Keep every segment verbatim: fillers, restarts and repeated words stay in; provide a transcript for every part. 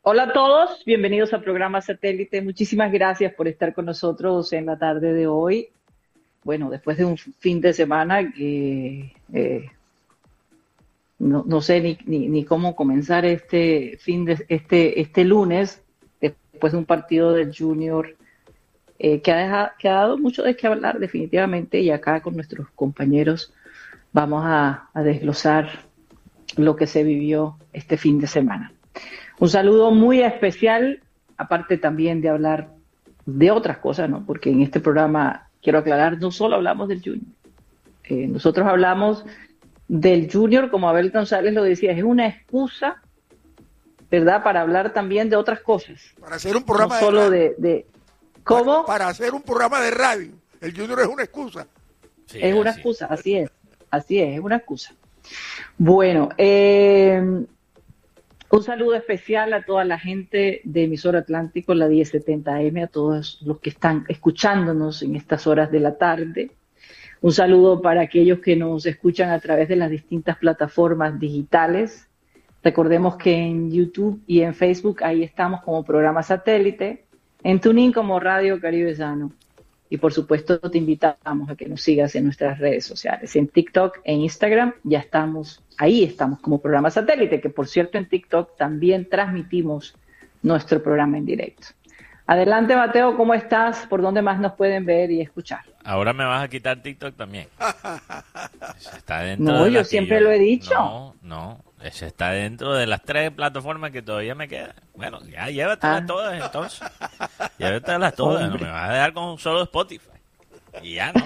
Hola a todos, bienvenidos al programa Satélite. Muchísimas gracias por estar con nosotros en la tarde de hoy. Bueno, después de un fin de semana que eh, no, no sé ni, ni, ni cómo comenzar este fin de este este lunes, después de un partido del Junior eh, que, ha dejado, que ha dado mucho de qué hablar definitivamente, y acá con nuestros compañeros vamos a, a desglosar lo que se vivió este fin de semana. Un saludo muy especial, aparte también de hablar de otras cosas, ¿no? Porque en este programa, quiero aclarar, no solo hablamos del Junior. Eh, nosotros hablamos del Junior, como Abel González lo decía, es una excusa, ¿verdad?, para hablar también de otras cosas. Para hacer un programa no solo de radio. De, de ¿Cómo? Para, para hacer un programa de radio. El Junior es una excusa. Sí, es una así. excusa, así es. Así es, es una excusa. Bueno, eh... un saludo especial a toda la gente de Emisora Atlántico, la diez setenta eme, a todos los que están escuchándonos en estas horas de la tarde. Un saludo para aquellos que nos escuchan a través de las distintas plataformas digitales. Recordemos que en YouTube y en Facebook ahí estamos como programa Satélite, en TuneIn como Radio Caribe Sano. Y por supuesto te invitamos a que nos sigas en nuestras redes sociales, en TikTok e Instagram. Ya estamos, ahí estamos como programa Satélite, que por cierto en TikTok también transmitimos nuestro programa en directo. Adelante, Mateo, ¿cómo estás? ¿Por dónde más nos pueden ver y escuchar? Ahora me vas a quitar TikTok también. Ese está dentro no, de yo siempre yo... lo he dicho. No, no, ese está dentro de las tres plataformas que todavía me quedan. Bueno, ya llévatelas ah. todas entonces. Llévatelas todas, Hombre. No me vas a dejar con solo Spotify. Y ya no.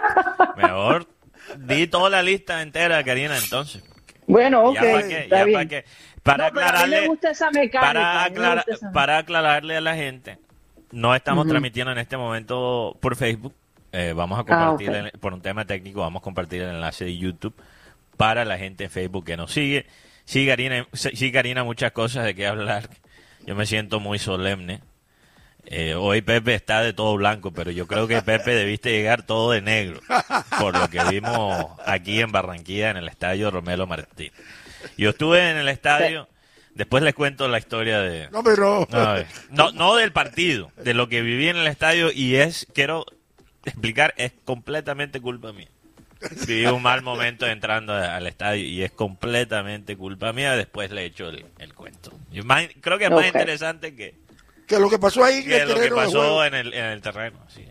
Mejor di toda la lista entera, Karina, entonces. Bueno, ok, ya para qué, está ya bien. Para, qué. Para no, aclararle, a mí me gusta esa mecánica, para, aclara, esa... para aclararle a la gente, no estamos uh-huh. transmitiendo en este momento por Facebook. Eh, vamos a compartir, ah, okay. el, por un tema técnico, vamos a compartir el enlace de YouTube para la gente en Facebook que nos sigue. Sí, Karina, sí, Karina, muchas cosas de qué hablar. Yo me siento muy solemne. Eh, hoy Pepe está de todo blanco, pero yo creo que Pepe debiste llegar todo de negro, por lo que vimos aquí en Barranquilla, en el estadio Romelo Martínez. Yo estuve en el estadio, después les cuento la historia de... No, pero... No, no del partido, de lo que viví en el estadio, y es, quiero explicar, es completamente culpa mía. Viví un mal momento entrando al estadio y es completamente culpa mía. Después le echo el, el cuento. Yo más, creo que es más okay. interesante que... Que lo que pasó ahí en que el lo terreno que pasó en el, en el terreno, sí.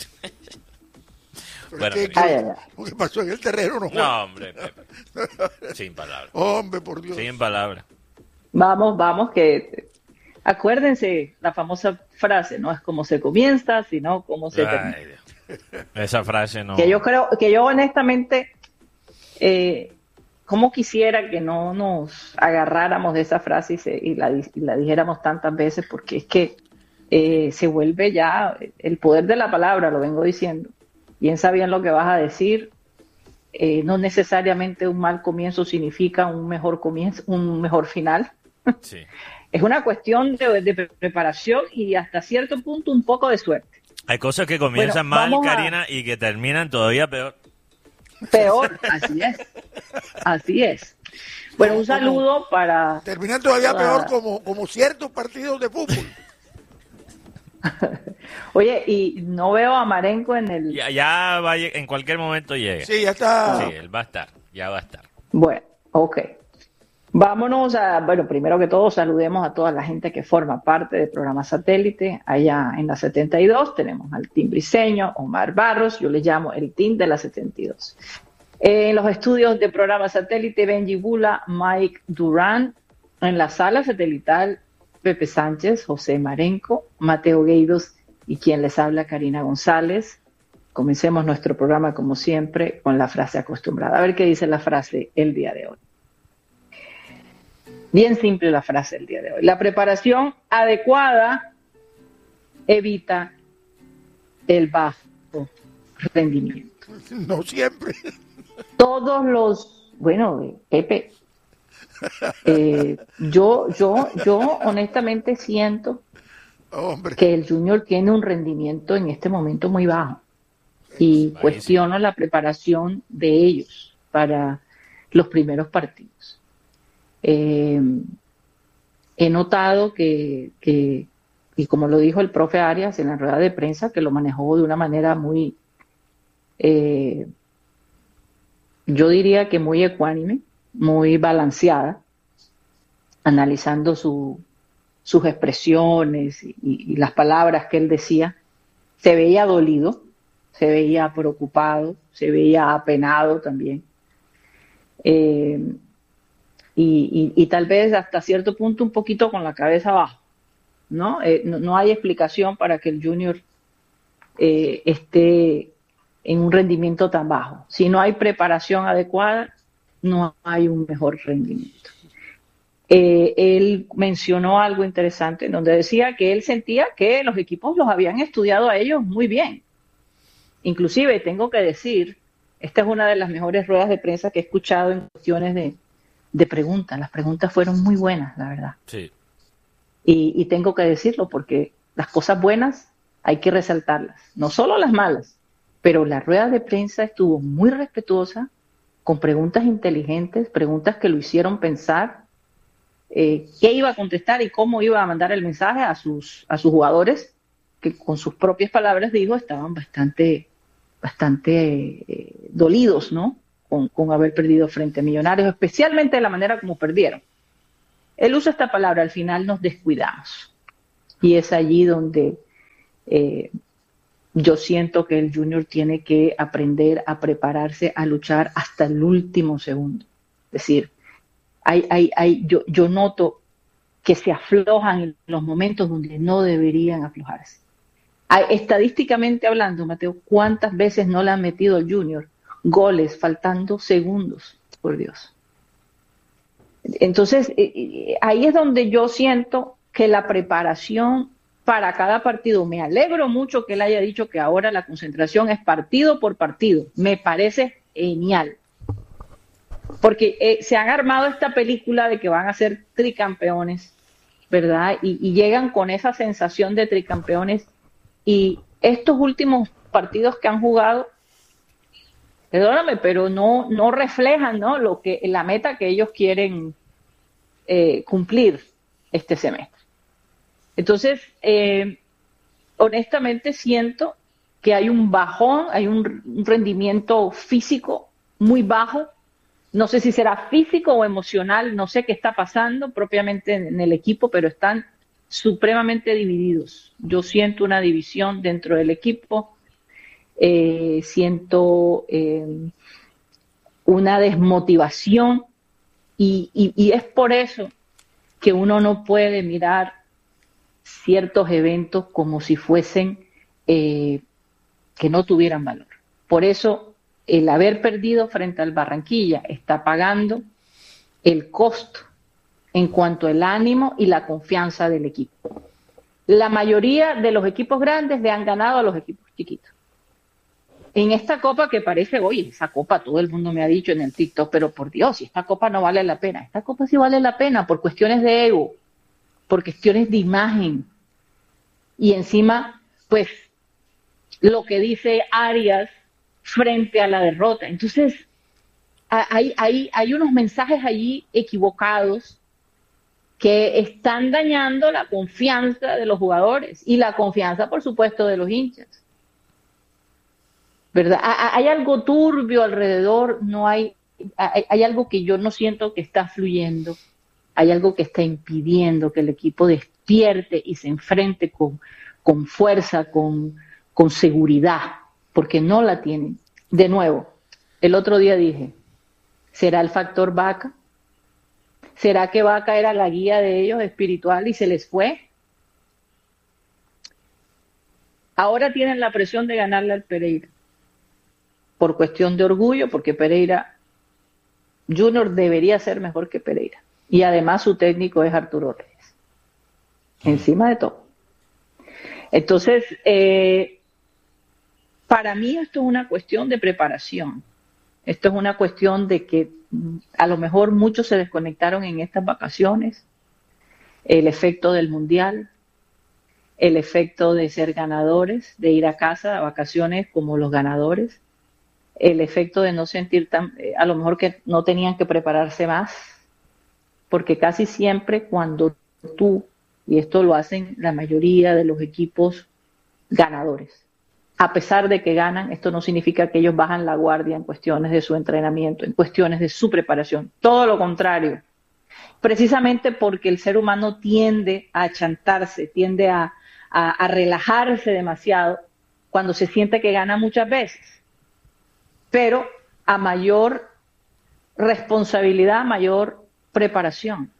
Bueno, ¿qué, qué, lo que pasó en el terreno no fue? No, hombre, Pepe. Sin palabras. Hombre, por Dios. Sin palabras. Vamos, vamos, que acuérdense la famosa frase, no es como se comienza, sino como se termina. Ay, Dios. Esa frase no... Que yo creo, que yo honestamente, eh, como quisiera que no nos agarráramos de esa frase y, se, y, la, y la dijéramos tantas veces, porque es que eh, se vuelve ya el poder de la palabra, lo vengo diciendo. Piensa bien lo que vas a decir. Eh, no necesariamente un mal comienzo significa un mejor comienzo, un mejor final. Sí. Es una cuestión de, de preparación y hasta cierto punto un poco de suerte. Hay cosas que comienzan bueno, mal, Karina, a... y que terminan todavía peor. Peor, así es. Así es. Bueno, un saludo como, para... Terminan todavía para... peor como, como ciertos partidos de fútbol. Oye, y no veo a Marenco en el... Ya, ya va, en cualquier momento llega. Sí, ya está. Sí, él va a estar, ya va a estar. Bueno, ok. Vámonos a, bueno, primero que todo saludemos a toda la gente que forma parte del programa Satélite. Allá en la setenta y dos tenemos al team briseño, Omar Barros, yo le llamo el team de la setenta y dos. En los estudios de programa Satélite, Benji Bula, Mike Durán. En la sala satelital, Pepe Sánchez, José Marenco, Mateo Gueidos y quien les habla, Karina González. Comencemos nuestro programa como siempre con la frase acostumbrada. A ver qué dice la frase el día de hoy. Bien simple la frase del día de hoy. La preparación adecuada evita el bajo rendimiento. No siempre. Todos los, bueno, Pepe, eh, yo, yo, yo honestamente siento Hombre. que el Junior tiene un rendimiento en este momento muy bajo y cuestiono la preparación de ellos para los primeros partidos. Eh, he notado que, que, y como lo dijo el profe Arias en la rueda de prensa, que lo manejó de una manera muy, eh, yo diría que muy ecuánime, muy balanceada, analizando su, sus expresiones y, y las palabras que él decía. Se veía dolido, se veía preocupado, se veía apenado también. Eh, y, y, y tal vez hasta cierto punto un poquito con la cabeza abajo, ¿no? Eh, no, no hay explicación para que el Junior eh, esté en un rendimiento tan bajo. Si no hay preparación adecuada, no hay un mejor rendimiento. Eh, él mencionó algo interesante en donde decía que él sentía que los equipos los habían estudiado a ellos muy bien. Inclusive, tengo que decir, esta es una de las mejores ruedas de prensa que he escuchado en cuestiones de, de preguntas. Las preguntas fueron muy buenas, la verdad. Sí. Y, y tengo que decirlo porque las cosas buenas hay que resaltarlas, no solo las malas, pero la rueda de prensa estuvo muy respetuosa, con preguntas inteligentes, preguntas que lo hicieron pensar eh, qué iba a contestar y cómo iba a mandar el mensaje a sus, a sus jugadores, que con sus propias palabras dijo estaban bastante, bastante eh, dolidos, ¿no? Con, con haber perdido frente a Millonarios, especialmente de la manera como perdieron. Él usa esta palabra, al final nos descuidamos. Y es allí donde eh, yo siento que el Junior tiene que aprender a prepararse a luchar hasta el último segundo. Es decir, hay, hay, hay, yo, yo noto que se aflojan en los momentos donde no deberían aflojarse. Hay, estadísticamente hablando, Mateo, ¿cuántas veces no le han metido al Junior goles faltando segundos? Por Dios. Entonces, eh, ahí es donde yo siento que la preparación para cada partido, me alegro mucho que él haya dicho que ahora la concentración es partido por partido, me parece genial, porque eh, se han armado esta película de que van a ser tricampeones, ¿verdad? Y, y llegan con esa sensación de tricampeones y estos últimos partidos que han jugado, perdóname, pero no, no reflejan, ¿no? Lo que, la meta que ellos quieren eh, cumplir este semestre. Entonces, eh, honestamente siento que hay un bajón, hay un, un rendimiento físico muy bajo. No sé si será físico o emocional, no sé qué está pasando propiamente en, en el equipo, pero están supremamente divididos. Yo siento una división dentro del equipo. Eh, siento eh, una desmotivación y, y, y es por eso que uno no puede mirar ciertos eventos como si fuesen eh, que no tuvieran valor. Por eso el haber perdido frente al Barranquilla está pagando el costo en cuanto al ánimo y la confianza del equipo. La mayoría de los equipos grandes le han ganado a los equipos chiquitos. En esta copa que parece, oye, esa copa todo el mundo me ha dicho en el TikTok, pero por Dios, si esta copa no vale la pena. Esta copa sí vale la pena por cuestiones de ego, por cuestiones de imagen. Y encima, pues, lo que dice Arias frente a la derrota. Entonces, hay, hay, hay unos mensajes allí equivocados que están dañando la confianza de los jugadores y la confianza, por supuesto, de los hinchas. ¿Verdad? Hay algo turbio alrededor, no hay, hay, hay algo que yo no siento que está fluyendo, hay algo que está impidiendo que el equipo despierte y se enfrente con, con fuerza, con, con seguridad, porque no la tienen. De nuevo, el otro día dije, ¿será el factor Vaca? ¿Será que Vaca era la guía de ellos espiritual y se les fue? Ahora tienen la presión de ganarle al Pereira. Por cuestión de orgullo, porque Pereira, Junior debería ser mejor que Pereira. Y además su técnico es Arturo Reyes. Encima de todo. Entonces, eh, para mí esto es una cuestión de preparación. Esto es una cuestión de que a lo mejor muchos se desconectaron en estas vacaciones. El efecto del Mundial, el efecto de ser ganadores, de ir a casa a vacaciones como los ganadores. El efecto de no sentir tan, a lo mejor que no tenían que prepararse más, porque casi siempre cuando tú, y esto lo hacen la mayoría de los equipos ganadores. A pesar de que ganan, esto no significa que ellos bajan la guardia en cuestiones de su entrenamiento, en cuestiones de su preparación. Todo lo contrario. Precisamente porque el ser humano tiende a achantarse, tiende a, a, a relajarse demasiado cuando se siente que gana muchas veces. Pero a mayor responsabilidad, mayor preparación.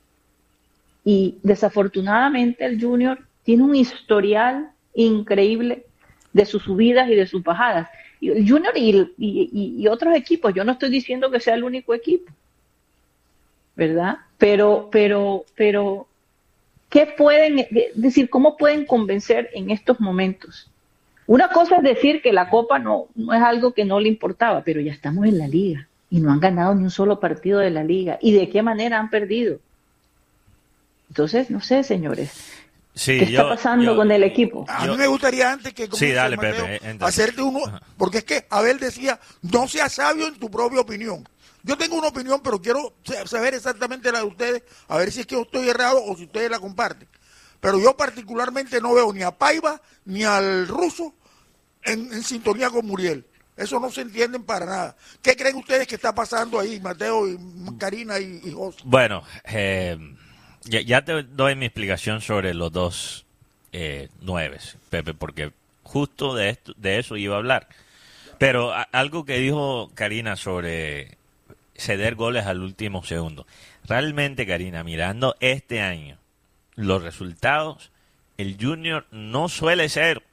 Y desafortunadamente el Junior tiene un historial increíble de sus subidas y de sus bajadas. Y el Junior y, y, y otros equipos, yo no estoy diciendo que sea el único equipo, ¿verdad? Pero, pero, pero, ¿qué pueden, es decir, cómo pueden convencer en estos momentos? Una cosa es decir que la Copa no, no es algo que no le importaba, pero ya estamos en la Liga y no han ganado ni un solo partido de la Liga. ¿Y de qué manera han perdido? Entonces, no sé, señores. Sí, ¿Qué yo, está pasando yo, con el equipo? A yo, mí me gustaría antes que sí, dale, Mateo, Pepe, entonces. hacerte uno, porque es que Abel decía, no seas sabio en tu propia opinión. Yo tengo una opinión, pero quiero saber exactamente la de ustedes, a ver si es que yo estoy errado o si ustedes la comparten. Pero yo particularmente no veo ni a Paiva ni al ruso en, en sintonía con Muriel. Eso no se entienden para nada. ¿Qué creen ustedes que está pasando ahí, Mateo, y Karina y, y José? Bueno, eh, ya, ya te doy mi explicación sobre los dos eh, nueves, Pepe, porque justo de, esto, de eso iba a hablar. Pero a, algo que dijo Karina sobre ceder goles al último segundo. Realmente, Karina, mirando este año, los resultados, el Junior no suele ser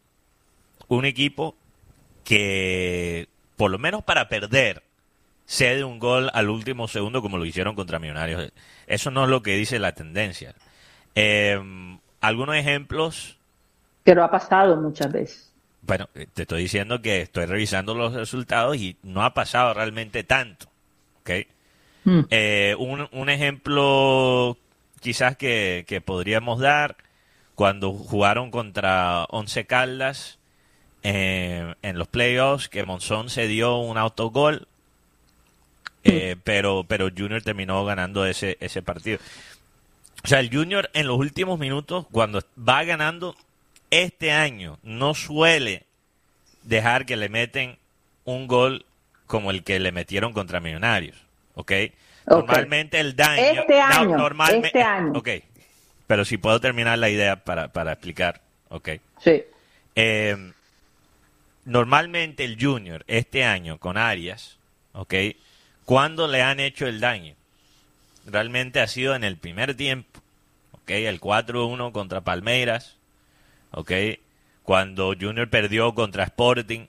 un equipo que, por lo menos para perder, cede un gol al último segundo como lo hicieron contra Millonarios. Eso no es lo que dice la tendencia. Eh, algunos ejemplos. Pero ha pasado muchas veces. Bueno, te estoy diciendo que estoy revisando los resultados y no ha pasado realmente tanto. ¿Okay? Mm. Eh, un, un ejemplo quizás que, que podríamos dar cuando jugaron contra Once Caldas eh, en los playoffs, que Monzón se dio un autogol, eh, mm. pero pero Junior terminó ganando ese ese partido. O sea, el Junior en los últimos minutos, cuando va ganando este año, no suele dejar que le meten un gol como el que le metieron contra Millonarios, ¿ok? Okay. Normalmente el daño... Este año, no, normalmente, este año. Ok, pero si puedo terminar la idea para, para explicar, ¿ok? Sí. Eh, normalmente el Junior este año con Arias, ¿ok? ¿Cuándo le han hecho el daño? Realmente ha sido en el primer tiempo, ¿ok? El cuatro uno contra Palmeiras, ¿ok? Cuando Junior perdió contra Sporting.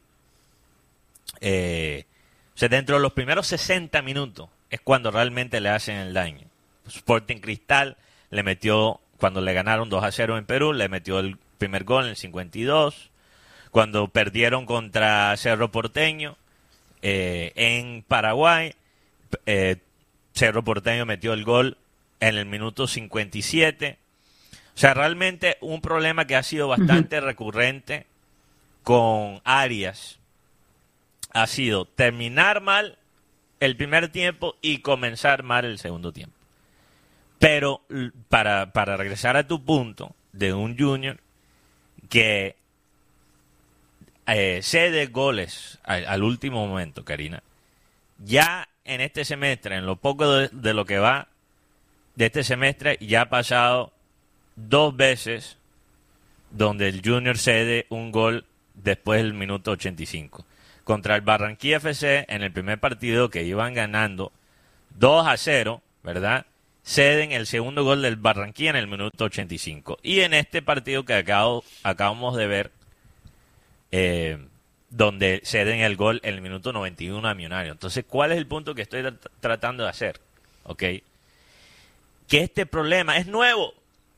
Eh, o sea, dentro de los primeros sesenta minutos es cuando realmente le hacen el daño. Sporting Cristal le metió, cuando le ganaron dos a cero en Perú, le metió el primer gol en el cincuenta y dos. Cuando perdieron contra Cerro Porteño eh, en Paraguay, eh, Cerro Porteño metió el gol en el minuto cincuenta y siete. O sea, realmente un problema que ha sido bastante uh-huh. recurrente con Arias ha sido terminar mal el primer tiempo y comenzar mal el segundo tiempo. Pero para, para regresar a tu punto de un Junior que eh, cede goles al, al último momento, Karina, ya en este semestre, en lo poco de, de lo que va de este semestre, ya ha pasado dos veces donde el Junior cede un gol después del minuto ochenta y cinco. Contra el Barranquilla F C, en el primer partido que iban ganando dos a cero, ¿verdad? Ceden el segundo gol del Barranquilla en el minuto ochenta y cinco. Y en este partido que acabo, acabamos de ver, eh, donde ceden el gol en el minuto noventa y uno a Millonarios. Entonces, ¿cuál es el punto que estoy tra- tratando de hacer? ¿Ok? Que este problema es nuevo.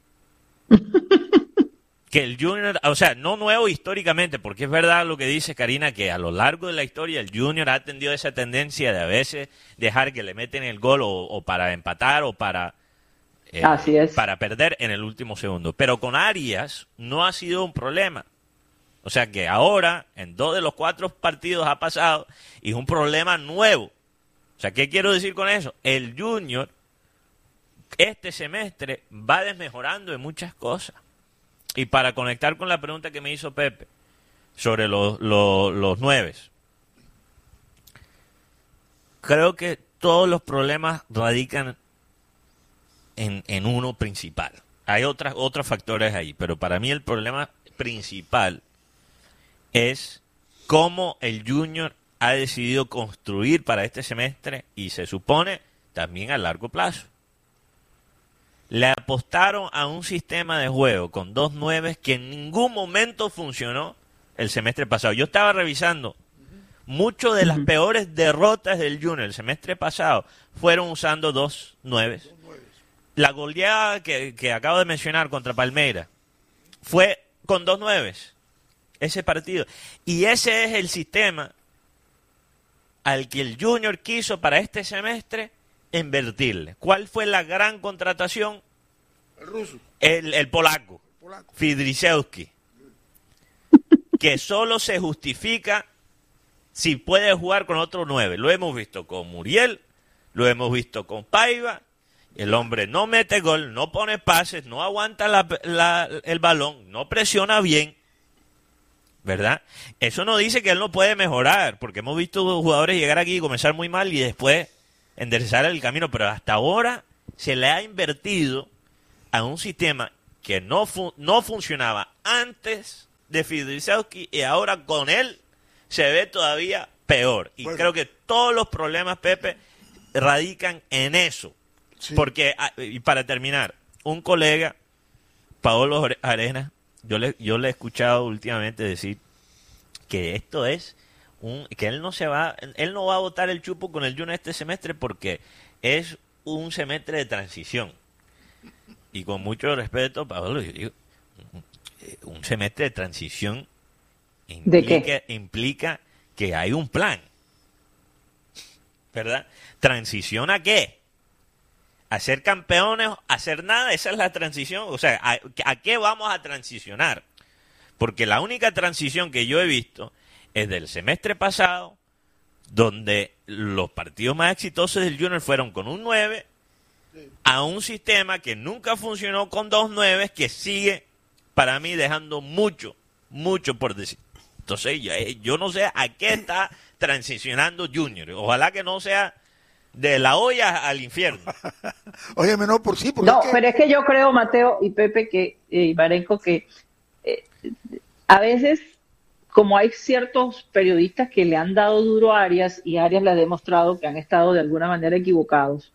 Que el Junior, o sea, no nuevo históricamente, porque es verdad lo que dice Karina, que a lo largo de la historia el Junior ha tenido esa tendencia de a veces dejar que le meten el gol o, o para empatar o para, eh, Así es. para perder en el último segundo. Pero con Arias no ha sido un problema. O sea que ahora, en dos de los cuatro partidos ha pasado y es un problema nuevo. O sea, ¿qué quiero decir con eso? El Junior este semestre va desmejorando en muchas cosas. Y para conectar con la pregunta que me hizo Pepe sobre los, los, los nueves, creo que todos los problemas radican en, en uno principal. Hay otras, otros factores ahí, pero para mí el problema principal es cómo el Junior ha decidido construir para este semestre y se supone también a largo plazo. Le apostaron a un sistema de juego con dos nueves que en ningún momento funcionó el semestre pasado. Yo estaba revisando, muchas de las peores derrotas del Junior el semestre pasado fueron usando dos nueves. La goleada que, que acabo de mencionar contra Palmeiras fue con dos nueves, ese partido. Y ese es el sistema al que el Junior quiso para este semestre invertirle. ¿Cuál fue la gran contratación? El ruso. El, el polaco, El polaco. Fidriszewski, que solo se justifica si puede jugar con otro nueve. Lo hemos visto con Muriel, lo hemos visto con Paiva. El hombre no mete gol, no pone pases, no aguanta la, la, el balón, no presiona bien, ¿verdad? Eso no dice que él no puede mejorar, porque hemos visto jugadores llegar aquí y comenzar muy mal y después enderezar el camino, pero hasta ahora se le ha invertido a un sistema que no, fu no funcionaba antes de Fidriszewski y ahora con él se ve todavía peor. Y bueno, creo que todos los problemas, Pepe, radican en eso. Sí. Porque, y para terminar, un colega, Paolo Arenas, yo le, yo le he escuchado últimamente decir que esto es un, que él no se va, él no va a botar el chupo con el Junior este semestre porque es un semestre de transición. Y con mucho respeto, Paolo, yo digo, un semestre de transición implica, implica que hay un plan, ¿verdad? ¿Transición a qué? ¿A ser campeones? ¿A hacer nada? Esa es la transición. O sea, ¿a, ¿a qué vamos a transicionar? Porque la única transición que yo he visto es del semestre pasado, donde los partidos más exitosos del Junior fueron con un nueve, a un sistema que nunca funcionó con dos nueves, que sigue, para mí, dejando mucho, mucho por decir. Entonces, yo, yo no sé a qué está transicionando Junior. Ojalá que no sea de la olla al infierno. Óyeme, no, por sí. No, es que... pero es que yo creo, Mateo y Pepe, que eh, y Marenco, que eh, a veces, como hay ciertos periodistas que le han dado duro a Arias, y Arias le ha demostrado que han estado de alguna manera equivocados,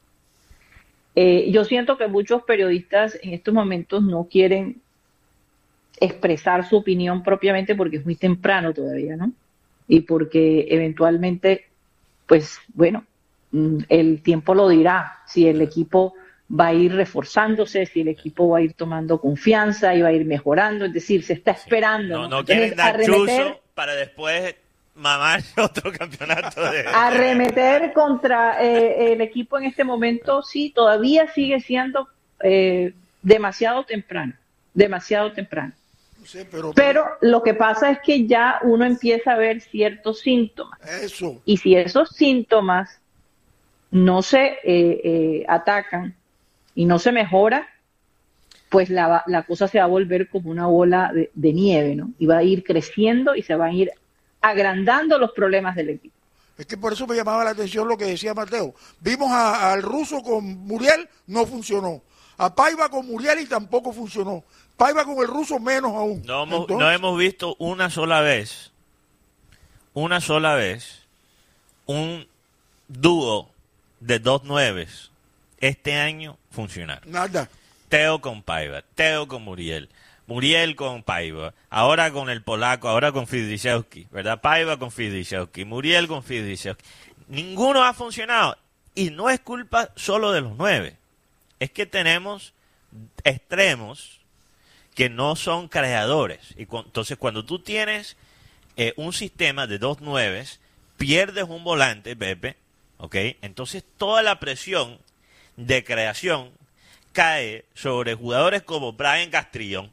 eh, yo siento que muchos periodistas en estos momentos no quieren expresar su opinión propiamente porque es muy temprano todavía, ¿no? Y porque eventualmente, pues, bueno, el tiempo lo dirá, si el equipo va a ir reforzándose, si el equipo va a ir tomando confianza y va a ir mejorando, es decir, se está esperando. No, ¿no? no Entonces, quieren dar arremeter, chuzo para después mamar otro campeonato. De... Arremeter contra eh, el equipo en este momento, sí, todavía sigue siendo eh, demasiado temprano, demasiado temprano. Sí, pero, pero lo que pasa es que ya uno empieza a ver ciertos síntomas. Eso. Y si esos síntomas no se eh, eh, atacan y no se mejora, pues la, la cosa se va a volver como una bola de, de nieve, ¿no? Y va a ir creciendo y se van a ir agrandando los problemas del equipo. Es que por eso me llamaba la atención lo que decía Mateo. Vimos a, al ruso con Muriel, no funcionó. A Paiva con Muriel y tampoco funcionó. Paiva con el ruso menos aún. No, Entonces, no hemos visto una sola vez, una sola vez, un dúo de dos nueves este año funcionar. Nada. Teo con Paiva, Teo con Muriel, Muriel con Paiva, ahora con el polaco, ahora con Fidriszewski, ¿verdad? Paiva con Fidriszewski, Muriel con Fidriszewski. Ninguno ha funcionado. Y no es culpa solo de los nueve. Es que tenemos extremos que no son creadores. Y cu entonces cuando tú tienes eh, un sistema de dos nueves, pierdes un volante, Pepe, ¿ok? Entonces toda la presión de creación cae sobre jugadores como Brian Castrillón.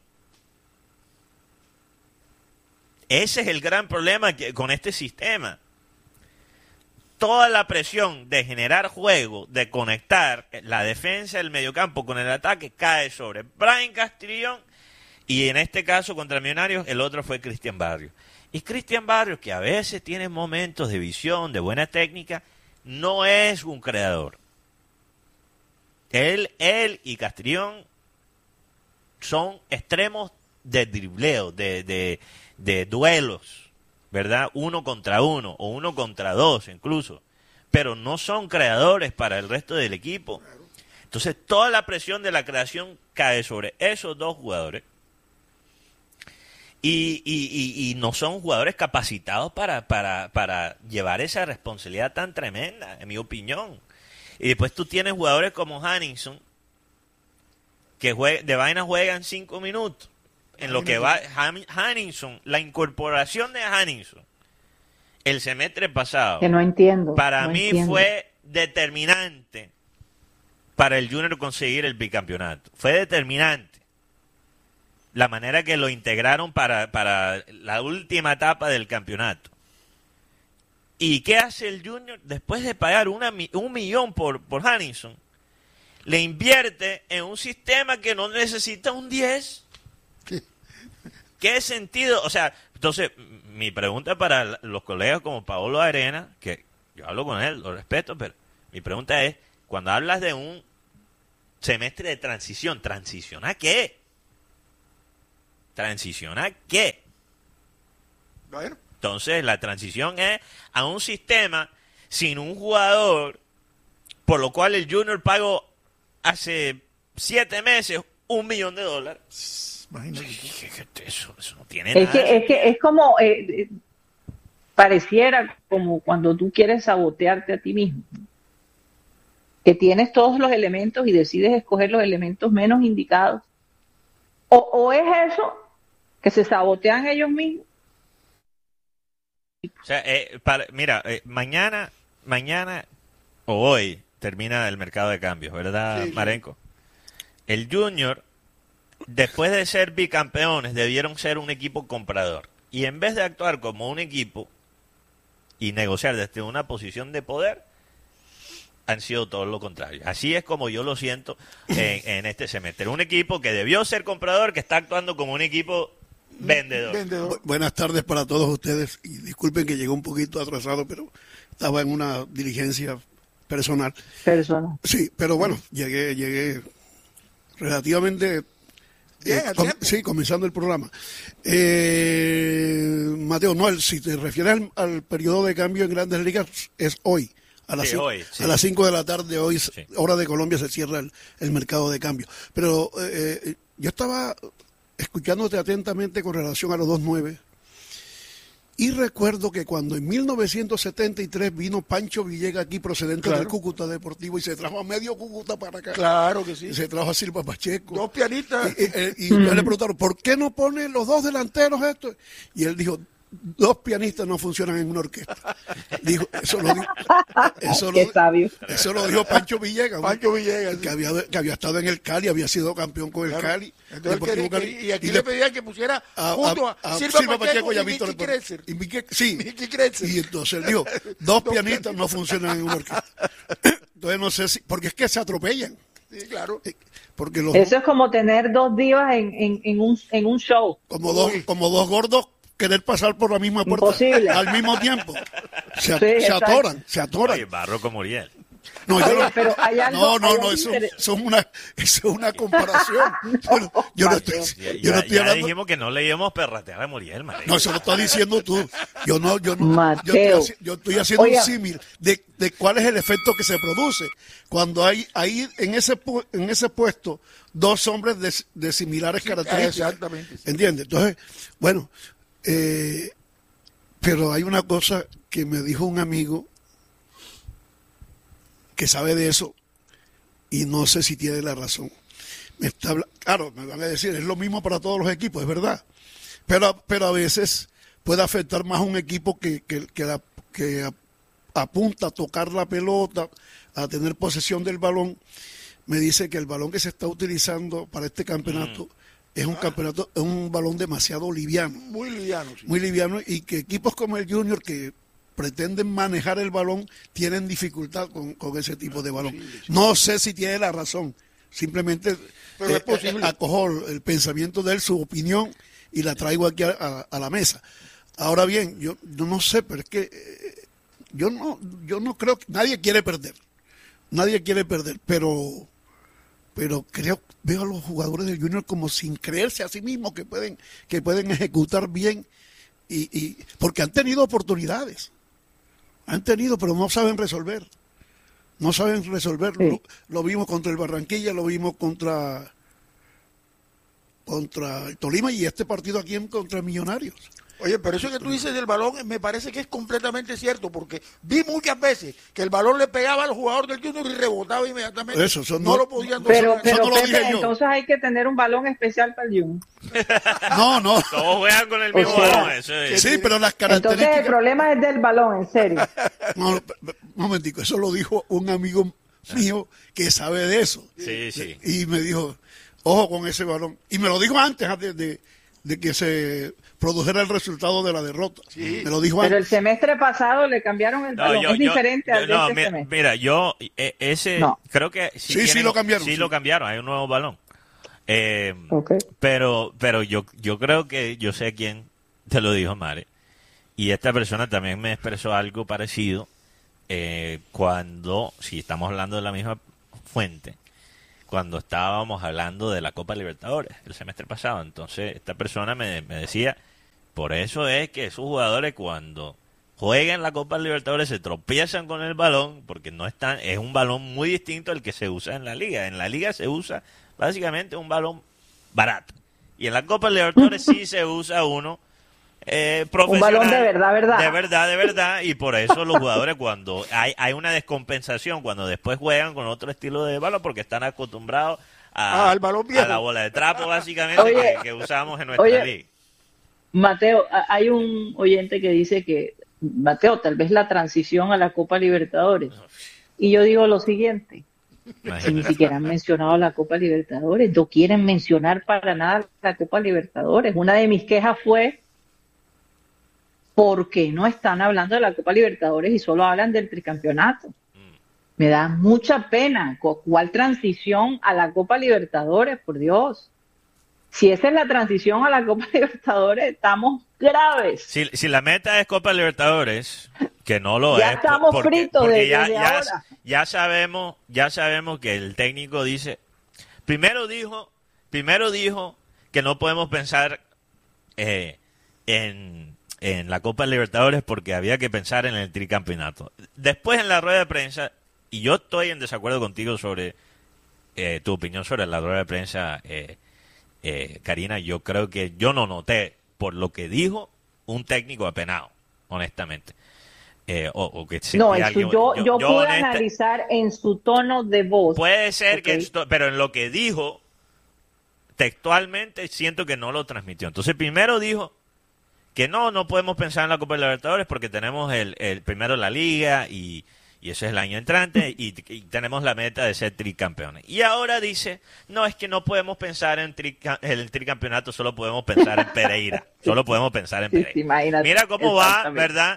Ese es el gran problema que, con este sistema. toda la presión de generar juego, de conectar la defensa del mediocampo con el ataque, cae sobre Brian Castrillón, y en este caso contra Millonarios el otro fue Cristian Barrios. Y Cristian Barrios, que a veces tiene momentos de visión, de buena técnica, no es un creador. Él, él y Castrillón son extremos de dribleo, de, de, de duelos, ¿verdad? Uno contra uno o uno contra dos incluso, pero no son creadores para el resto del equipo. Entonces toda la presión de la creación cae sobre esos dos jugadores y, y, y, y no son jugadores capacitados para, para, para llevar esa responsabilidad tan tremenda, en mi opinión. Y después tú tienes jugadores como Hanningson, que juega, de vaina juegan cinco minutos. En lo que va Hanningson, la incorporación de Hanningson, el semestre pasado, que no entiendo. Para no mí entiendo. fue determinante para el Junior conseguir el bicampeonato. Fue determinante la manera que lo integraron para, para la última etapa del campeonato. ¿Y qué hace el Junior? Después de pagar una, un millón por, por Hanningson, le invierte en un sistema que no necesita un diez. ¿Qué sentido? O sea, entonces, mi pregunta para los colegas como Paolo Arena, que yo hablo con él, lo respeto, pero mi pregunta es, cuando hablas de un semestre de transición, ¿transición a qué? ¿Transición a qué? Bueno. Entonces, la transición es a un sistema sin un jugador, por lo cual el Junior pagó hace siete meses un millón de dólares. Imagínate. Eso, eso no tiene Es nada. que, es que es como, eh, eh, pareciera como cuando tú quieres sabotearte a ti mismo, que tienes todos los elementos y decides escoger los elementos menos indicados. O, o es eso, que se sabotean ellos mismos. O sea, eh, para, mira, eh, mañana, mañana o hoy termina el mercado de cambios, ¿verdad, sí, Marenco? El Junior, después de ser bicampeones, debieron ser un equipo comprador. Y en vez de actuar como un equipo y negociar desde una posición de poder, han sido todo lo contrario. Así es como yo lo siento en, en este semestre. Un equipo que debió ser comprador, que está actuando como un equipo vendedor. Vendedor. Bu- buenas tardes para todos ustedes y disculpen que llegué un poquito atrasado, pero estaba en una diligencia personal. Personas. Sí, pero bueno, llegué llegué relativamente Bien, eh, a com- tiempo. sí, comenzando el programa. Eh, Mateo, no, el- si te refieres al, al periodo de cambio en Grandes Ligas, es hoy. A las, Sí, cinco, hoy, sí. a las cinco de la tarde, hoy, Sí. hora de Colombia, se cierra el, el mercado de cambio. Pero eh, eh, yo estaba escuchándote atentamente con relación a los dos nueve y recuerdo que cuando en mil novecientos setenta y tres vino Pancho Villegas aquí procedente Claro. del Cúcuta Deportivo y se trajo a medio Cúcuta para acá. Claro que sí. Y se trajo a Silva Pacheco. Dos pianistas. Y, y- y ya le preguntaron, ¿por qué no pone los dos delanteros esto? Y él dijo, dos pianistas no funcionan en una orquesta. Dijo, eso lo dijo, eso lo, Qué sabio. eso lo dijo Pancho Villegas, ¿no? Pancho Villegas. que había, que había estado en el Cali, había sido campeón con el Claro. Cali. Entonces, él Deportivo quería- Cali, y aquí y le le- pedían que pusiera a, junto a, a- a Silva, Pacheco, y a y Víctor Vicky Kretzer. y Vicky- sí. Vicky Kretzer. Y entonces él dijo, dos pianistas no funcionan en una orquesta. Entonces no sé si, porque es que se atropellan. Sí, claro. Eh, Porque los Eso es como tener dos divas en, en, en, un, en un show. como dos, como dos gordos querer pasar por la misma puerta Imposible. al mismo tiempo. Se, Sí, se exacto. atoran, se atoran. Oye, Barro como Uriel. No, yo Oye, no, pero hay algo- no, no, hay no, algo eso, interes- eso es una, eso es una comparación. Yo no, yo no estoy, Ya, yo no ya- estoy ya hablando. dijimos que no leíamos perratear a Muriel, Marenco. No, eso lo estás diciendo tú. Yo no, yo no. Yo Mateo. estoy, haci- yo estoy haciendo Oiga. un símil de, de cuál es el efecto que se produce cuando hay ahí en ese pu- en ese puesto dos hombres de, de similares características. Exactamente. sí. ¿Entiendes? Entonces, bueno, eh, pero hay una cosa que me dijo un amigo que sabe de eso y no sé si tiene la razón. Me está habla- claro, me van a decir, es lo mismo para todos los equipos, es verdad. Pero, pero a veces puede afectar más a un equipo que, que, que, la- que a- apunta a tocar la pelota, a tener posesión del balón. Me dice que el balón que se está utilizando para este campeonato es un campeonato, es un balón demasiado liviano, Muy liviano. Sí. muy liviano, y que equipos como el Junior, que pretenden manejar el balón tienen dificultad con, con ese tipo de balón. No sé si tiene la razón, simplemente Pero eh, es posible. eh, acojo el pensamiento de él, su opinión, y la traigo aquí a, a, a la mesa. Ahora bien, yo, yo no sé, pero es que eh, yo no yo no creo que nadie quiere perder, nadie quiere perder, pero pero creo veo a los jugadores del Junior como sin creerse a sí mismos que pueden que pueden ejecutar bien y, y porque han tenido oportunidades. Han tenido, pero no saben resolver. No saben resolver. Sí. Lo, lo vimos contra el Barranquilla, lo vimos contra contra el Tolima y este partido aquí en contra Millonarios. Oye, pero eso que tú dices del balón me parece que es completamente cierto, porque vi muchas veces que el balón le pegaba al jugador del Junior y rebotaba inmediatamente. Eso, eso no, no- lo podían Pero, dominar. Eso pero no lo Pepe, dije yo. entonces hay que tener un balón especial para el Junior. No, no. Todos juegan con el O mismo sea, balón. Eso es. Sí, pero las Entonces el características. problema es del balón, en serio. No, no, un momentico, eso lo dijo un amigo mío que sabe de eso. Sí, sí. Y me dijo, ojo con ese balón. Y me lo dijo antes de, de, de que se produjera el resultado de la derrota. Me lo dijo Pero el antes. semestre pasado le cambiaron el No, balón. yo- es yo- diferente yo- al de no, este mi- semestre. mira, yo eh, ese No. creo que Sí, sí lo cambiaron, Sí, sí. lo cambiaron. Hay un nuevo balón. Eh, Ok. Pero, pero yo, yo creo que yo sé quién te lo dijo, Mare. Y esta persona también me expresó algo parecido eh, cuando, si estamos hablando de la misma fuente, cuando estábamos hablando de la Copa Libertadores el semestre pasado. Entonces, esta persona me, me decía, por eso es que esos jugadores cuando juegan la Copa Libertadores se tropiezan con el balón, porque no están, es un balón muy distinto al que se usa en la liga. En la liga se usa básicamente un balón barato. Y en la Copa Libertadores sí se usa uno eh, profesional. balón de verdad, verdad. De verdad, de verdad. Y por eso los jugadores cuando hay, hay una descompensación, cuando después juegan con otro estilo de balón, porque están acostumbrados a, Ah, al balón viejo. a la bola de trapo, básicamente, Oye, que, que usamos en nuestra oye, liga. Mateo, a- hay un oyente que dice que, Mateo, tal vez la transición a la Copa Libertadores. Y yo digo lo siguiente, si ni Imagínate. siquiera han mencionado la Copa Libertadores, no quieren mencionar para nada la Copa Libertadores. Una de mis quejas fue, ¿por qué no están hablando de la Copa Libertadores y solo hablan del tricampeonato? Me da mucha pena. ¿Cu- ¿Cuál transición a la Copa Libertadores? Por Dios. Si esa es la transición a la Copa Libertadores, estamos graves. Si, si la meta es Copa Libertadores, que no lo Ya es, estamos porque, fritos porque desde ya, ya, ahora. ya sabemos, ya sabemos que el técnico dice, primero dijo, primero dijo que no podemos pensar eh, en, en la Copa Libertadores porque había que pensar en el tricampeonato. Después en la rueda de prensa, y yo estoy en desacuerdo contigo sobre eh, tu opinión sobre la rueda de prensa, eh, eh, Karina, yo creo que yo no noté, por lo que dijo, un técnico apenado, honestamente. Eh, o, o que No, sentía en su- alguien- yo, yo, pude honesta- analizar en su tono de voz. Puede ser que, Ok. esto- pero en lo que dijo, textualmente siento que no lo transmitió. Entonces, primero dijo que no, no podemos pensar en la Copa de Libertadores porque tenemos el, el primero la Liga y, y eso es el año entrante y, y tenemos la meta de ser tricampeones. Y ahora dice, no, es que no podemos pensar en trica- el tricampeonato, solo podemos pensar en Pereira. Solo podemos pensar en Sí, Pereira. sí, imagínate. Mira cómo va, Exactamente. ¿verdad?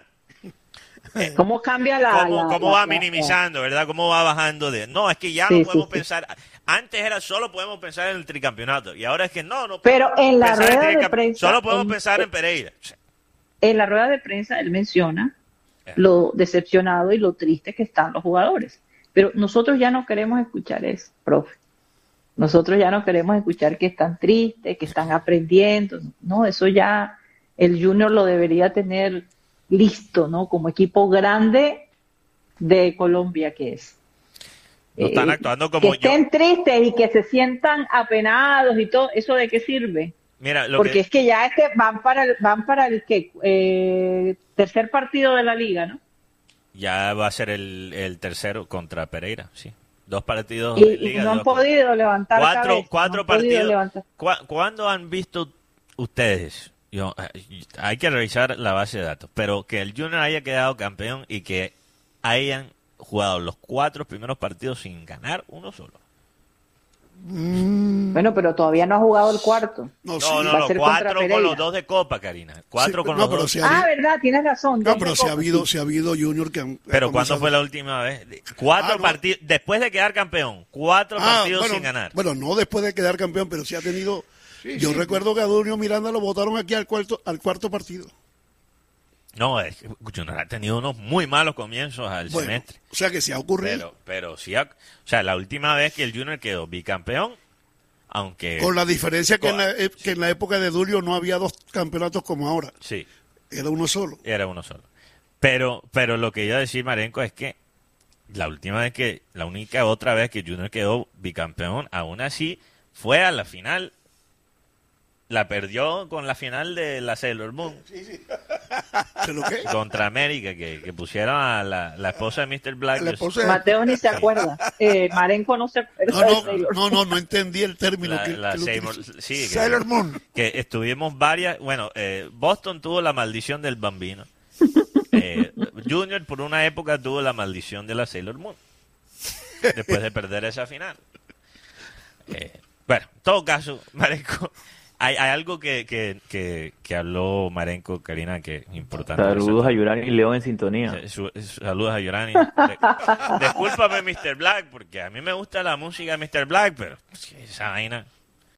¿Cómo cambia la... cómo, la- cómo la- va la- minimizando, ¿verdad? Cómo va bajando de... No, es que ya Sí, no sí, podemos sí. pensar... Antes era solo podemos pensar en el tricampeonato y ahora es que no, no Pero podemos en la pensar rueda de tricam- prensa, Solo podemos en- pensar en Pereira. En la rueda de prensa él menciona lo decepcionado y lo triste que están los jugadores. Pero nosotros ya no queremos escuchar eso, profe. Nosotros ya no queremos escuchar que están tristes, que están aprendiendo. No, eso ya el Junior lo debería tener listo, ¿no? Como equipo grande de Colombia que es. No están Eh, actuando como que yo. estén tristes y que se sientan apenados y todo, ¿eso de qué sirve? Mira, lo Porque que... es que ya es que van para el, van para el que eh, tercer partido de la liga, ¿no? Ya va a ser el, el tercero contra Pereira, sí. Dos partidos Y, de y liga. no han dos- podido levantar Cuatro, cabeza, cuatro no han podido partidos. levantar. ¿Cu- ¿Cuándo han visto ustedes? Yo, hay que revisar la base de datos, pero que el Junior haya quedado campeón y que hayan jugado los cuatro primeros partidos sin ganar uno solo. Mm, Bueno, pero todavía no ha jugado el cuarto. No, sí. no, no, Va a no, ser contra cuatro con Pereira. los dos de Copa, Karina. Cuatro Sí, con no, los pero dos. si ha Ah, habido- verdad, tienes razón. No, dos pero de si ha Copa, habido, sí. si ha habido Junior que han... Pero han ¿cuándo comenzado- fue la última vez? Cuatro Ah, no. partidos, después de quedar campeón, cuatro Ah, partidos bueno, sin ganar. Bueno, no después de quedar campeón, pero sí ha tenido... Sí, yo sí. recuerdo que a Junior Miranda lo votaron aquí al cuarto, al cuarto partido. No, es que Junior ha tenido unos muy malos comienzos al Bueno, semestre. o sea que si ha ocurrido. Pero, pero sí, ha- o sea, la última vez que el Junior quedó bicampeón, aunque... Con la diferencia que en, la, Con- eh, que en la época de Dulio no había dos campeonatos como ahora. Sí, Era uno solo. era uno solo. Pero, pero lo que iba a decir, Marenco, es que la última vez que, la única otra vez que Junior quedó bicampeón, aún así, fue a la final. La perdió con la final de la Sailor Moon ¿Se lo qué? contra América, que, que pusieron a la, la esposa de mister Black. La esposa de- Mateo ni se acuerda. Eh, Marenco no se acuerda No, de no, Sailor no, no, no entendí el término La- que, la que lo Sailor- utilizó. sí, que- Sailor Moon. que estuvimos varias, bueno, eh, Boston tuvo la maldición del bambino. Eh, Junior por una época tuvo la maldición de la Sailor Moon. Después de perder esa final. Eh, bueno, en todo caso, Marenco, hay, hay algo que, que, que, que habló Marenco, Karina, que es importante. Saludos a Yurani y León en sintonía. Eh, su- Saludos a Yorani. De- Discúlpame, mister Black, porque a mí me gusta la música de mister Black, pero pues, esa vaina,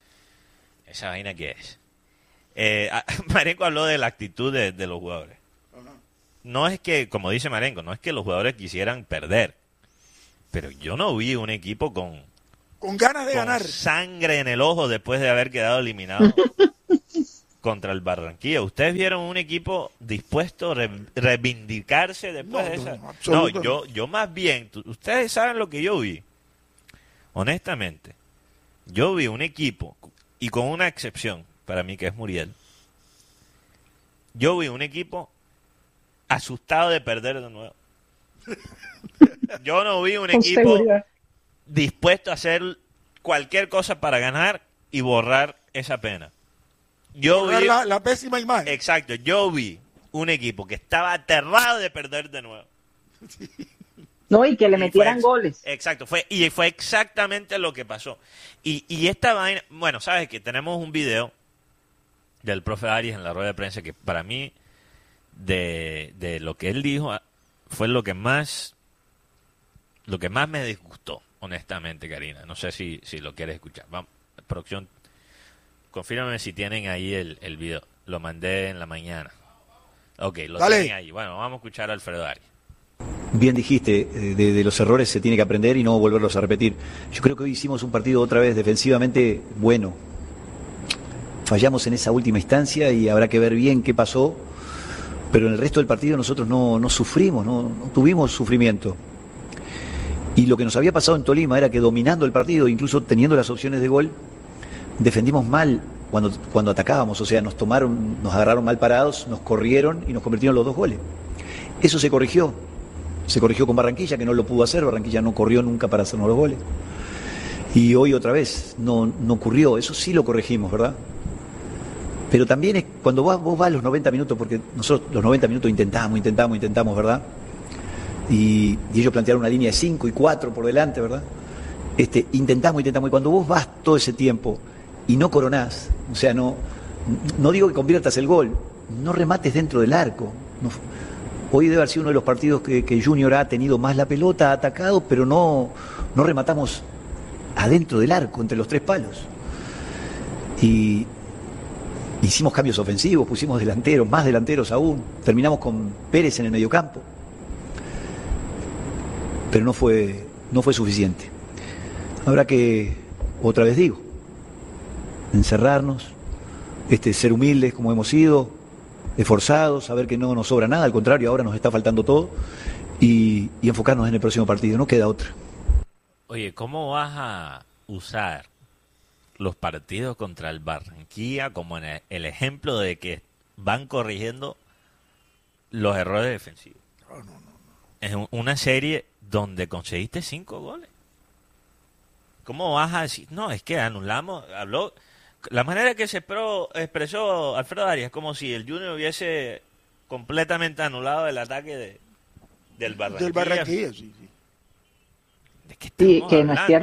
esa vaina que es. Eh, a- Marenco habló de la actitud de, de los jugadores. No es que, como dice Marenco, no es que los jugadores quisieran perder, pero yo no vi un equipo con, Con ganas de con ganar. sangre en el ojo después de haber quedado eliminado contra el Barranquilla. ¿Ustedes vieron un equipo dispuesto a re- reivindicarse después No, de no, esa? no, No, absolutamente. yo, yo más bien, tú- ustedes saben lo que yo vi. Honestamente, yo vi un equipo, y con una excepción, para mí que es Muriel, yo vi un equipo asustado de perder de nuevo. Yo no vi un Con equipo seguridad. dispuesto a hacer cualquier cosa para ganar y borrar esa pena. Yo Borrar vi, la, la pésima imagen. exacto, yo vi un equipo que estaba aterrado de perder de nuevo. No, y que le Y metieran fue ex- goles. Exacto, fue y fue exactamente lo que pasó. Y, y esta vaina, bueno, sabes que tenemos un video del profe Arias en la rueda de prensa que para mí de, de lo que él dijo fue lo que más lo que más me disgustó, honestamente, Karina. No sé si, si lo quieres escuchar. Vamos, producción, confírmame si tienen ahí el, el video. Lo mandé en la mañana. Ok, lo Dale. tienen ahí. Bueno, vamos a escuchar a Alfredo Arias. Bien dijiste, eh, de, de los errores se tiene que aprender y no volverlos a repetir. Yo creo que hoy hicimos un partido otra vez defensivamente bueno. Fallamos en esa última instancia y habrá que ver bien qué pasó, pero en el resto del partido nosotros no, no sufrimos, no, no tuvimos sufrimiento. Y lo que nos había pasado en Tolima era que dominando el partido, incluso teniendo las opciones de gol, defendimos mal cuando, cuando atacábamos, o sea, nos tomaron, nos agarraron mal parados, nos corrieron y nos convirtieron los dos goles. Eso se corrigió. Se corrigió con Barranquilla, que no lo pudo hacer. Barranquilla no corrió nunca para hacernos los goles. Y hoy otra vez no, no ocurrió. Eso sí lo corregimos, ¿verdad? Pero también es cuando vos, vos vas los noventa minutos, porque nosotros los noventa minutos intentamos, intentamos, intentamos, ¿verdad? Y, y ellos plantearon una línea de cinco y cuatro por delante, ¿verdad? Este, intentamos, intentamos. Y cuando vos vas todo ese tiempo y no coronás, o sea, no, no digo que conviertas el gol, no remates dentro del arco. No, hoy debe haber sido uno de los partidos que, que Junior ha tenido más la pelota, ha atacado, pero no, no rematamos adentro del arco, entre los tres palos. Y hicimos cambios ofensivos, pusimos delanteros, más delanteros aún. Terminamos con Pérez en el mediocampo. Pero no fue, no fue suficiente. Habrá que, otra vez digo, encerrarnos, este, ser humildes como hemos sido, esforzados, saber que no nos sobra nada, al contrario, ahora nos está faltando todo, y, y enfocarnos en el próximo partido, no queda otra. Oye, ¿cómo vas a usar los partidos contra el Barranquilla como en el, el ejemplo de que van corrigiendo los errores defensivos? No, no, no. Es un- una serie donde conseguiste cinco goles. ¿Cómo vas a decir? No, es que anulamos, habló... La manera que se pro- expresó Alfredo Arias es como si el Junior hubiese completamente anulado el ataque de, del Barranquilla. Del Barranquilla, sí, sí. ¿De qué Sí, estamos que no es hablando? cierto.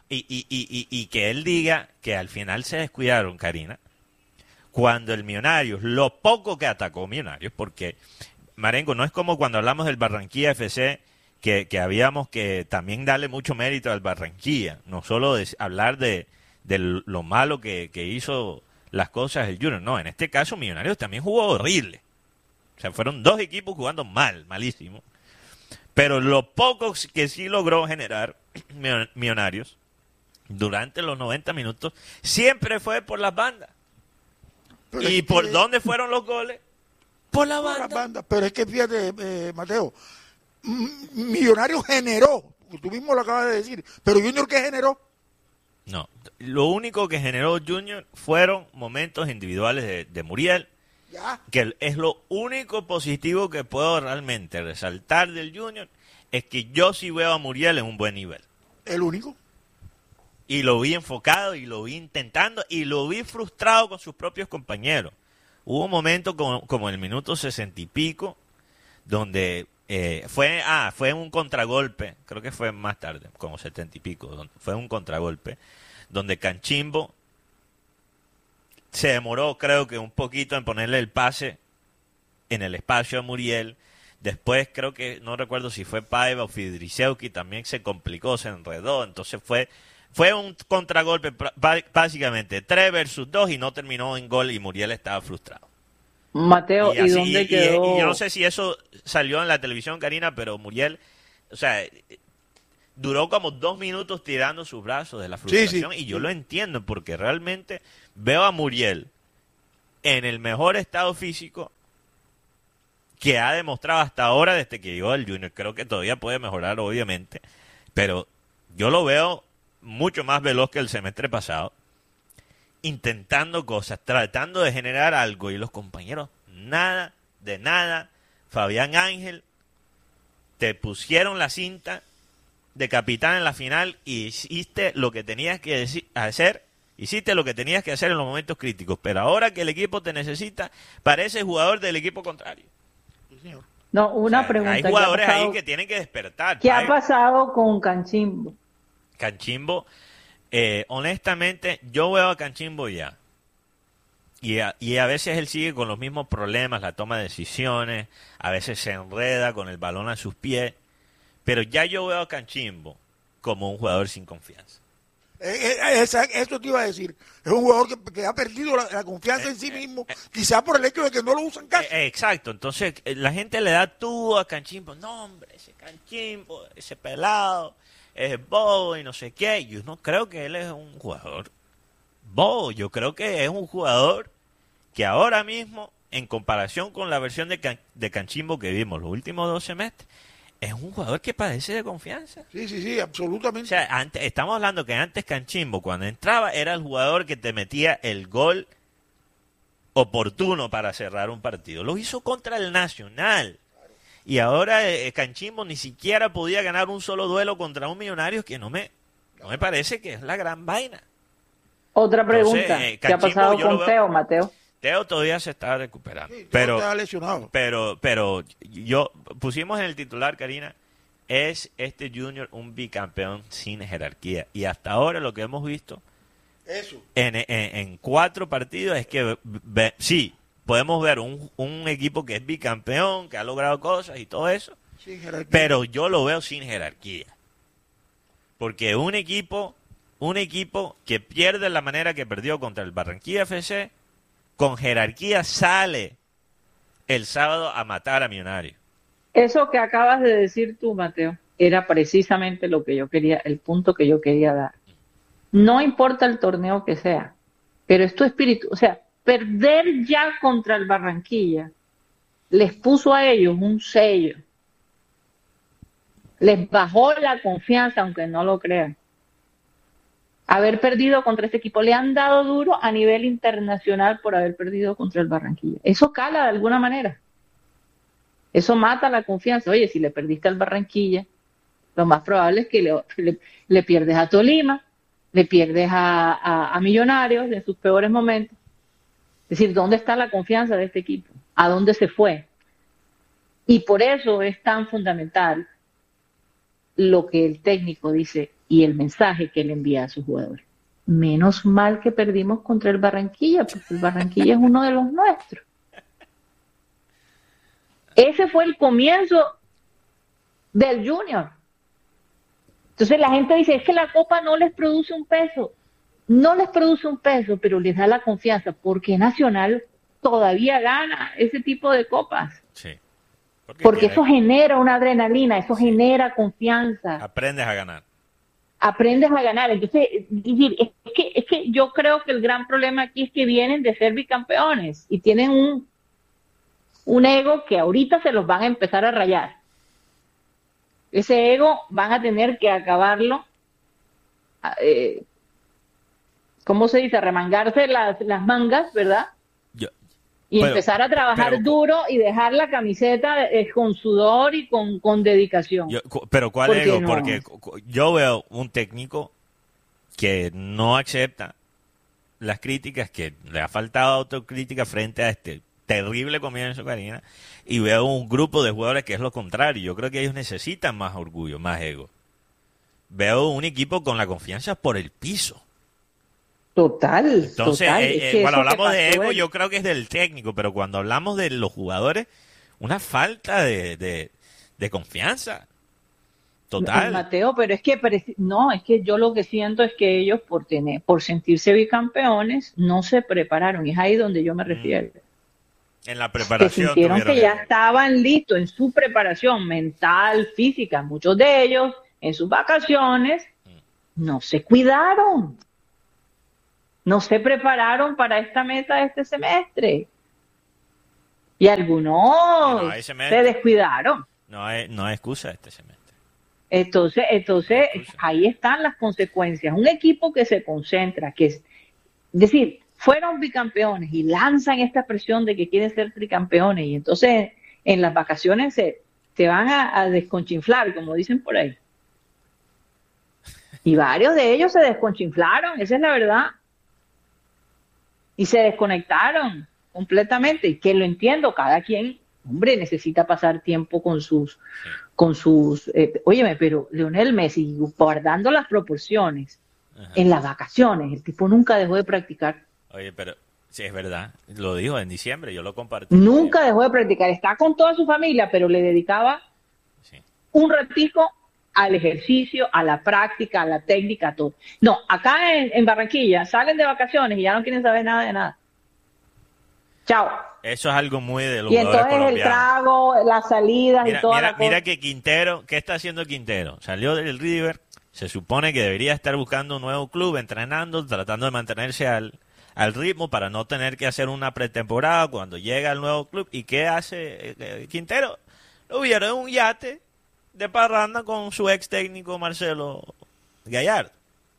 y, y, y, y que él diga que al final se descuidaron, Karina, cuando el Millonarios, lo poco que atacó Millonarios, porque Marengo, no es como cuando hablamos del Barranquilla F C, que, que habíamos que también darle mucho mérito al Barranquilla, no solo de, hablar de, de lo malo que, que hizo las cosas el Junior, no, en este caso Millonarios también jugó horrible, o sea, fueron dos equipos jugando mal, malísimo, pero lo poco que sí logró generar Millonarios durante los noventa minutos siempre fue por las bandas. Pero ¿y por que... dónde fueron los goles? Por la banda. Por la banda. Pero es que fíjate, eh, Mateo, Millonarios generó, tú mismo lo acabas de decir, pero Junior, ¿qué generó? No, lo único que generó Junior fueron momentos individuales de, de Muriel, ya. Que es lo único positivo que puedo realmente resaltar del Junior, es que yo sí veo a Muriel en un buen nivel. ¿El único? Y lo vi enfocado, y lo vi intentando, y lo vi frustrado con sus propios compañeros. Hubo un momento como, como el minuto sesenta y pico, donde eh, fue ah fue un contragolpe, creo que fue más tarde, como setenta y pico, donde fue un contragolpe, donde Canchimbo se demoró, creo que un poquito en ponerle el pase en el espacio a Muriel. Después creo que, no recuerdo si fue Paiva o Fidrisewski, también se complicó, se enredó, entonces fue... Fue un contragolpe básicamente tres versus dos y no terminó en gol y Muriel estaba frustrado. Mateo, ¿y, así, ¿y dónde y, quedó? Y, y yo no sé si eso salió en la televisión, Karina, pero Muriel, o sea, duró como dos minutos tirando sus brazos de la frustración. Sí, sí. Y yo lo entiendo porque realmente veo a Muriel en el mejor estado físico que ha demostrado hasta ahora desde que llegó al Junior. Creo que todavía puede mejorar, obviamente, pero yo lo veo mucho más veloz que el semestre pasado, intentando cosas, tratando de generar algo, y los compañeros, nada, de nada. Fabián Ángel, te pusieron la cinta de capitán en la final y hiciste lo que tenías que decir, hacer, hiciste lo que tenías que hacer en los momentos críticos, pero ahora que el equipo te necesita, pareces jugador del equipo contrario. Sí, señor. No, una o sea, pregunta. Hay jugadores ahí que tienen que despertar. ¿Qué ha pasado con Canchimbo? Canchimbo, eh, honestamente, yo veo a Canchimbo ya. Y a, y a veces él sigue con los mismos problemas, la toma de decisiones, a veces se enreda con el balón a sus pies. Pero ya yo veo a Canchimbo como un jugador sin confianza. Eh, eh, esa, eso te iba a decir. Es un jugador que, que ha perdido la, la confianza eh, en sí mismo, eh, quizás por el hecho de que no lo usan casi. Eh, exacto, entonces eh, la gente le da todo a Canchimbo. No, hombre, ese Canchimbo, ese pelado es bobo y no sé qué. Yo no creo que él es un jugador bobo. Yo creo que es un jugador que ahora mismo, en comparación con la versión de, Can, de Canchimbo que vimos los últimos dos semestres, es un jugador que padece de confianza. Sí, sí, sí, absolutamente. O sea, antes, estamos hablando que antes Canchimbo, cuando entraba, era el jugador que te metía el gol oportuno para cerrar un partido. Lo hizo contra el Nacional. Y ahora eh, Canchimbo ni siquiera podía ganar un solo duelo contra un Millonario, que no me, no me parece que es la gran vaina. Otra pregunta. Entonces, eh, ¿qué ha pasado con veo, Teo, Mateo? Teo todavía se está recuperando. Sí, pero, está lesionado. pero, pero yo pusimos en el titular, Karina, es este Junior un bicampeón sin jerarquía. Y hasta ahora lo que hemos visto Eso. En, en, en cuatro partidos es que ve, sí, podemos ver un, un equipo que es bicampeón, que ha logrado cosas y todo eso, pero yo lo veo sin jerarquía. Porque un equipo, un equipo que pierde la manera que perdió contra el Barranquilla F C, con jerarquía sale el sábado a matar a Millonarios. Eso que acabas de decir tú, Mateo, era precisamente lo que yo quería, el punto que yo quería dar. No importa el torneo que sea, pero es tu espíritu, o sea, perder ya contra el Barranquilla les puso a ellos un sello, les bajó la confianza, aunque no lo crean. Haber perdido contra este equipo, le han dado duro a nivel internacional por haber perdido contra el Barranquilla. Eso cala de alguna manera, eso mata la confianza. Oye, si le perdiste al Barranquilla, lo más probable es que le, le, le pierdes a Tolima, le pierdes a, a, a Millonarios en sus peores momentos. Es decir, ¿dónde está la confianza de este equipo? ¿A dónde se fue? Y por eso es tan fundamental lo que el técnico dice y el mensaje que le envía a sus jugadores. Menos mal que perdimos contra el Barranquilla, porque el Barranquilla es uno de los nuestros. Ese fue el comienzo del Junior. Entonces la gente dice, es que la Copa no les produce un peso. No les produce un peso, pero les da la confianza, porque Nacional todavía gana ese tipo de copas. Sí. Porque, porque tiene... eso genera una adrenalina, eso sí. genera confianza. Aprendes a ganar. Aprendes a ganar. Entonces, es, decir, es, que, es que yo creo que el gran problema aquí es que vienen de ser bicampeones y tienen un, un ego que ahorita se los van a empezar a rayar. Ese ego van a tener que acabarlo, eh, ¿cómo se dice? Remangarse las, las mangas, ¿verdad? Yo, y pero, empezar a trabajar pero, duro y dejar la camiseta eh, con sudor y con, con dedicación. Yo, pero ¿cuál ¿Por ego? no? Porque yo veo un técnico que no acepta las críticas, que le ha faltado autocrítica frente a este terrible comienzo, Karina, y veo un grupo de jugadores que es lo contrario. Yo creo que ellos necesitan más orgullo, más ego. Veo un equipo con la confianza por el piso. Total, Entonces, total. eh, Es que cuando eso hablamos que de pasó ego, es- yo creo que es del técnico, pero cuando hablamos de los jugadores, una falta de, de, de confianza. Total. Mateo, pero es que preci- no, es que yo lo que siento es que ellos por tener, por sentirse bicampeones, no se prepararon, y es ahí donde yo me refiero. En la Que preparación sintieron tuvieron que ya ego. estaban listos en su preparación mental, física, muchos de ellos en sus vacaciones, no se cuidaron, no se prepararon para esta meta de este semestre. Y algunos No, ese semestre. se descuidaron. No hay, no hay excusa este semestre. Entonces, entonces Excusa. ahí están las consecuencias. Un equipo que se concentra, que es, es decir, fueron bicampeones y lanzan esta presión de que quieren ser tricampeones, y entonces en las vacaciones se, se van a, a desconchinflar, como dicen por ahí. Y varios de ellos se desconchinflaron, esa es la verdad. Y se desconectaron completamente, y que lo entiendo, cada quien, hombre, necesita pasar tiempo con sus, con sus, eh, óyeme, pero Lionel Messi, guardando las proporciones, Ajá. en las vacaciones, el tipo nunca dejó de practicar, Oye, pero sí, es verdad. Lo dijo en diciembre, yo lo compartí. nunca dejó de practicar, está con toda su familia, pero le dedicaba Sí. un ratico al ejercicio, a la práctica, a la técnica, a todo. No, acá en, en Barranquilla salen de vacaciones y ya no quieren saber nada de nada. Chao. Eso es algo muy de los Y jugadores entonces el colombianos. trago, las salidas Mira, y toda mira, la cosa. mira que Quintero, ¿qué está haciendo Quintero? Salió del River, se supone que debería estar buscando un nuevo club, entrenando, tratando de mantenerse al, al ritmo para no tener que hacer una pretemporada cuando llega al nuevo club. ¿Y qué hace eh, Quintero? Lo vieron en un yate de parranda con su ex técnico Marcelo Gallardo.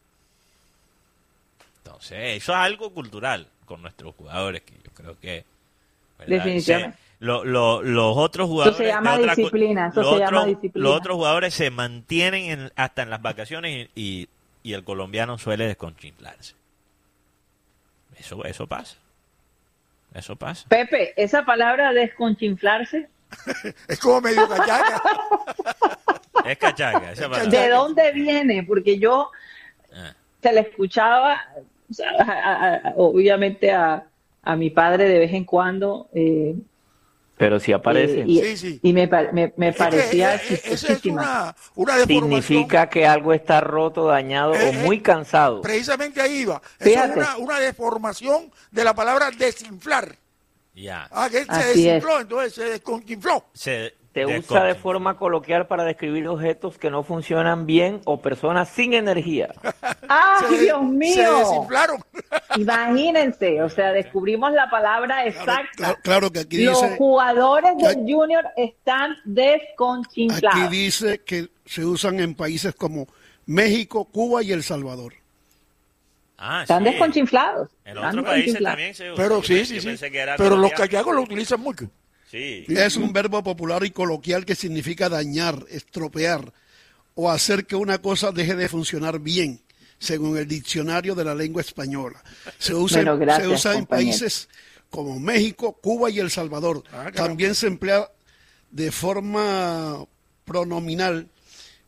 Entonces, eso es algo cultural con nuestros jugadores, que yo creo que... ¿verdad? Definitivamente. Se- lo- lo- los otros jugadores... se llama de otra cu- disciplina, eso los se llama otros- disciplina. Los otros jugadores se mantienen en- hasta en las vacaciones y, y, y el colombiano suele desconchimplarse. Eso, eso pasa. Eso pasa. Pepe, esa palabra desconchinflarse, Es como medio cachaca. Es cachaca. Esa palabra. ¿de dónde viene? Porque yo Ah. se la escuchaba, o sea, a- a- a- obviamente a, a mi padre de vez en cuando, eh, Pero si aparece, eh, y, Sí, sí. y me, pa- me, me Es que, parecía eh, eh, Esa es chistosísima. una, una deformación. significa que algo está roto, dañado Eh, o muy cansado. Precisamente ahí va. Eso Fíjate. es una, una deformación de la palabra desinflar. Ya. Ah, que él se Así desinfló, entonces se desconquinfló. Se Se usa de desconchimpla. forma coloquial para describir objetos que no funcionan bien o personas sin energía. ¡Ay, Se- Dios Se mío! desinflaron. Imagínense, o sea, descubrimos la palabra Claro, exacta. claro, claro que aquí Los dice, jugadores que del Junior están desconchinflados. aquí dice que se usan en países como México, Cuba y El Salvador. Ah, Están sí. desconchinflados. En Están otros países desconchinflados. también se usa. Pero Yo sí, pe- sí, yo sí. pensé que era Pero los colombiano. cachacos lo utilizan mucho. Sí. Es un verbo popular y coloquial que significa dañar, estropear o hacer que una cosa deje de funcionar bien, según el diccionario de la lengua española. Se usa, Bueno, en- gracias, se usa en compañero. países como México, Cuba y El Salvador. Ah, caramba. También se emplea de forma pronominal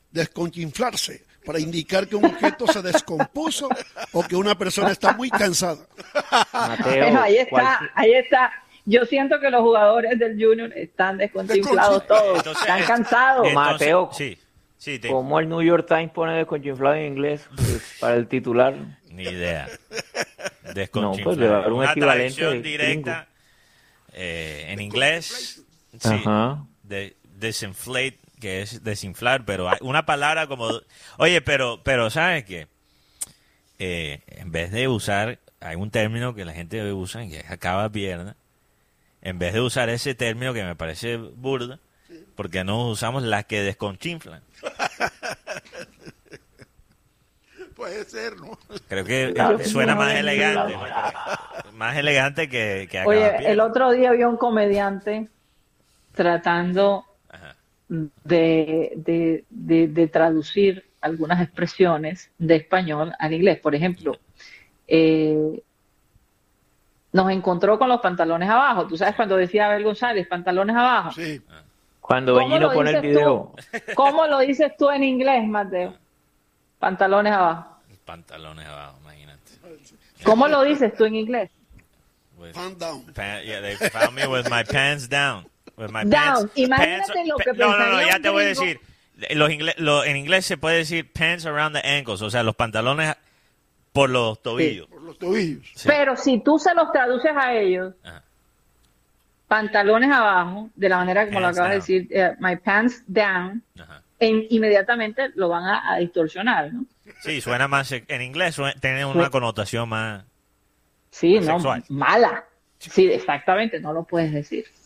desconchinflarse, para indicar que un objeto se descompuso o que una persona está muy cansada. Mateo, Bueno, ahí está, cual- ahí está. Yo siento que los jugadores del Junior están descontemplados todos, Entonces, están es- cansados. entonces, Mateo, sí, sí, te- ¿cómo el New York Times pone desconchinflado en inglés? Pues, para el titular. ni idea. No, Desconchinflado. pues debe haber un Una equivalente traducción de directa eh, en inglés. Sí, Ajá. de desinflate, que es desinflar, pero hay una palabra como... Oye, pero, pero ¿sabes qué? Eh, en vez de usar, hay un término que la gente usa, que es acaba pierna. En vez de usar ese término que me parece burda, porque no usamos las que desconchinflan. Puede ser, ¿no? Creo que Claro, eh, suena no, más no, elegante. no. ¿no? Más elegante que, que acaba Oye, pierna. el otro día había un comediante tratando Ajá. de, de, de, de traducir algunas expresiones de español al inglés. Por ejemplo, eh, nos encontró con los pantalones abajo. Tú sabes cuando decía Abel González, pantalones abajo. Sí. Cuando ¿Cómo Bellino lo pone el dices video. tú? ¿Cómo lo dices tú en inglés, Mateo? Pantalones abajo. Pantalones abajo, imagínate. ¿Cómo lo dices tú en inglés? With Fan down. pa- yeah, they found me with my pants down. With my Down. pants, Imagínate pants- lo que pa- No, no, no, pensaría ya un te voy a gringo. decir. Los ingle- lo- en inglés se puede decir pants around the ankles, o sea, los pantalones por los tobillos. Por los tobillos. Sí. Pero si tú se los traduces a ellos, Ajá. pantalones abajo, de la manera como lo Pants acabas de down. decir, eh, my pants down, Ajá. en- inmediatamente lo van a, a distorsionar, ¿no? Sí, suena más, en inglés suena- tiene una connotación más... Sí, no, Sexual. mala. Sí, exactamente, no lo puedes decir.